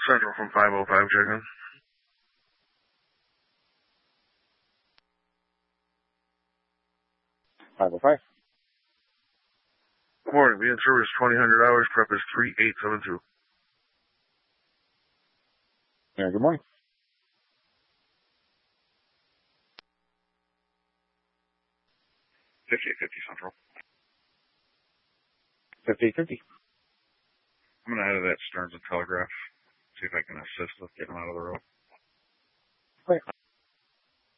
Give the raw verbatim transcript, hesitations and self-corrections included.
Central from five oh five, check-in. five oh five. Morning, be in service twenty hundred hours, prep is three eight seven two. Yeah, good morning. fifty-eight fifty Central. fifty-eight fifty. I'm going to head to that Stearns and Telegraph, see if I can assist with getting out of the road. Great.